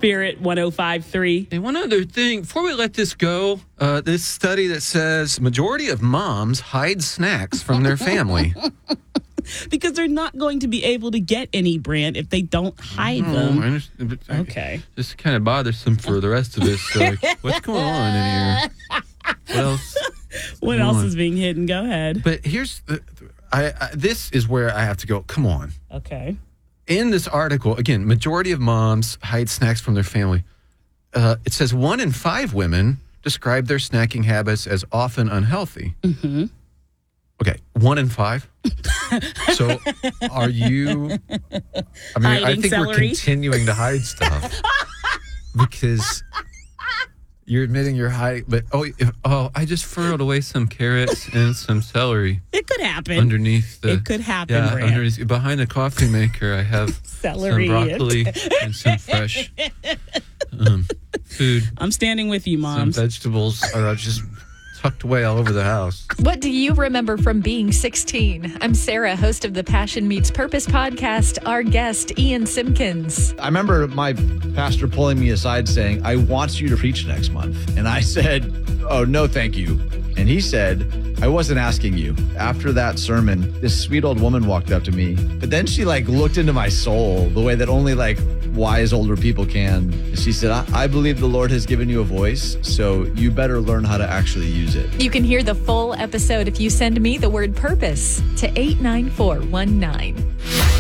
Spirit 105.3. And one other thing, before we let this go, this study that says majority of moms hide snacks from their family. Because they're not going to be able to get any, Brent, if they don't hide them. Okay. This kind of bothersome for the rest of us. So, like, what's going on in here? What else? What else is being hidden? Go ahead. But here's this is where I have to go. Come on. Okay. In this article, again, majority of moms hide snacks from their family. It says 1 in 5 women describe their snacking habits as often unhealthy. Mm-hmm. Okay, 1 in 5. So, are you? I mean, Hiding I think celery? we're continuing to hide stuff because you're admitting you're hiding. But I just furrowed away some carrots and some celery. It could happen. Underneath the. It could happen, Yeah, Brent. underneath behind the coffee maker, I have Celery some broccoli and some fresh food. I'm standing with you, Moms. Some vegetables are just tucked away all over the house. What do you remember from being 16? I'm Sarah, host of the Passion Meets Purpose podcast. Our guest, Ian Simpkins. I remember my pastor pulling me aside saying, I want you to preach next month. And I said, oh, no, thank you. And he said, I wasn't asking you. After that sermon, this sweet old woman walked up to me, but then she looked into my soul the way that only wise older people can. And she said, I believe the Lord has given you a voice, so you better learn how to actually use it. You can hear the full episode if you send me the word purpose to 89419.